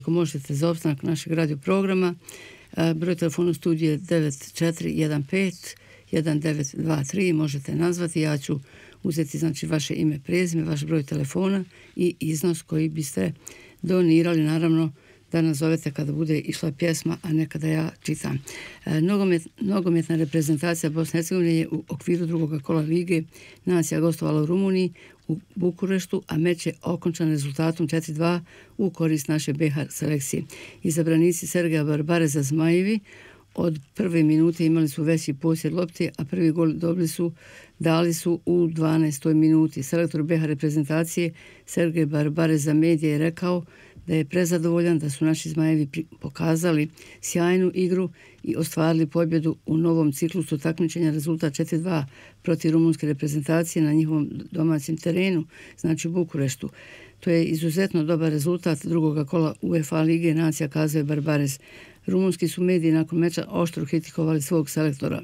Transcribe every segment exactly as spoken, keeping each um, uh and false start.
Ako možete za opstanak našeg radio programa, broj telefona u studiju je devet četiri jedan pet jedan devet dva tri, možete nazvati, ja ću uzeti znači vaše ime, prezime, vaš broj telefona i iznos koji biste donirali, naravno da nazovete kada bude išla pjesma, a ne kada ja čitam. Nogomet, nogometna reprezentacija Bosne i Hercegovine je u okviru drugog kola Lige nacija gostovala u Rumuniji u Bukureštu, a meč je okončan rezultatom četiri dva u korist naše B iH selekcije. Izabranici Sergeja Barbareza Zmajevi od prve minute imali su veći posjed lopte, a prvi gol dobili su, dali su u dvanaestoj minuti. Selektor B iH reprezentacije Sergej Barbarez za medije je rekao da je prezadovoljan da su naši Zmajevi pokazali sjajnu igru i ostvarili pobjedu u novom ciklusu takmičenja, rezultat četiri dva protiv rumunske reprezentacije na njihovom domaćem terenu, znači u Bukureštu. To je izuzetno dobar rezultat drugog kola UEFA Lige nacija, kazuje Barbarez. Rumunski su mediji nakon meča oštro kritikovali svog selektora.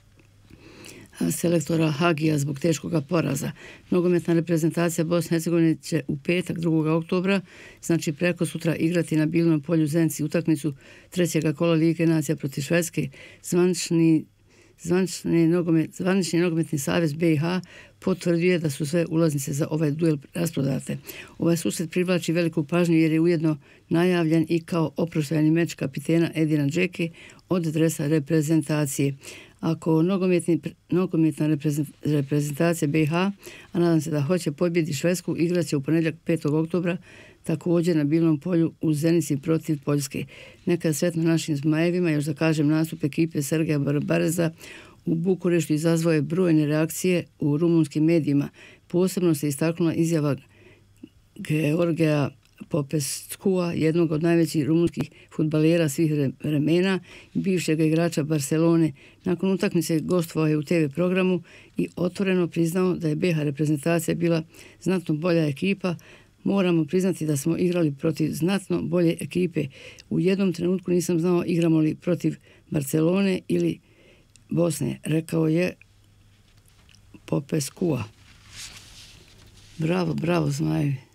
selektora Hagija zbog teškog poraza. Nogometna reprezentacija Bosne i Hercegovine će u petak drugog oktobra, znači preko sutra, igrati na Bilnom polju Zenci utakmicu trećeg kola Lige nacija protiv Švedske. Zvanični Zvanični, nogomet, zvanični nogometni savez B iH potvrdio da su sve ulaznice za ovaj duel rasprodate. Ovaj susret privlači veliku pažnju jer je ujedno najavljen i kao oproštajni meč kapitena Edina Džeke od dresa reprezentacije. Ako nogometna reprezentacija B iH, a nadam se da hoće pobjedi Švedsku, igraće u ponedjeljak petog oktobra također na Bilnom polju u Zenici protiv Poljske. Neka sretno našim Zmajevima, još da kažem, nastup ekipe Sergeja Barbareza u Bukureštu izazvao je brojne reakcije u rumunskim medijima. Posebno se istaknula izjava Georgija Popeskua, jednog od najvećih rumunskih fudbalera svih vremena i bivšeg igrača Barcelone. Nakon utakmice gostovao je u te ve programu i otvoreno priznao da je B iH reprezentacija bila znatno bolja ekipa. Moramo priznati da smo igrali protiv znatno bolje ekipe. U jednom trenutku nisam znao igramo li protiv Barcelone ili Bosne, rekao je Popeskua. Bravo, bravo Zmajevi.